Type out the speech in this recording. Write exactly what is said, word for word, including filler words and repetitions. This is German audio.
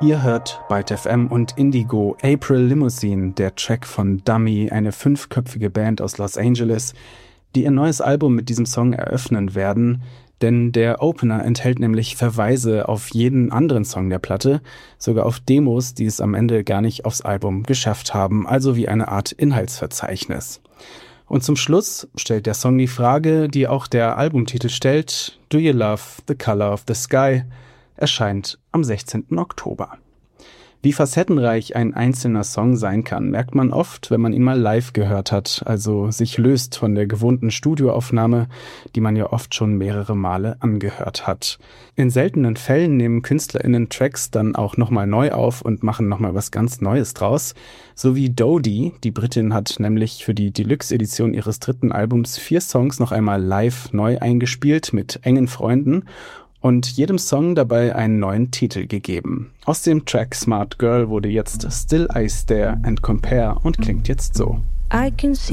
Ihr hört Byte F M und Indigo, April Limousine, der Track von Dummy, eine fünfköpfige Band aus Los Angeles, die ihr neues Album mit diesem Song eröffnen werden, denn der Opener enthält nämlich Verweise auf jeden anderen Song der Platte, sogar auf Demos, die es am Ende gar nicht aufs Album geschafft haben, also wie eine Art Inhaltsverzeichnis. Und zum Schluss stellt der Song die Frage, die auch der Albumtitel stellt: Do you love the color of the sky? Erscheint am sechzehnten Oktober. Wie facettenreich ein einzelner Song sein kann, merkt man oft, wenn man ihn mal live gehört hat, also sich löst von der gewohnten Studioaufnahme, die man ja oft schon mehrere Male angehört hat. In seltenen Fällen nehmen KünstlerInnen Tracks dann auch nochmal neu auf und machen nochmal was ganz Neues draus. So wie Dodie, die Britin hat nämlich für die Deluxe-Edition ihres dritten Albums vier Songs noch einmal live neu eingespielt mit engen Freunden und jedem Song dabei einen neuen Titel gegeben. Aus dem Track Smart Girl wurde jetzt Still I Stare and Compare und klingt jetzt so. I can see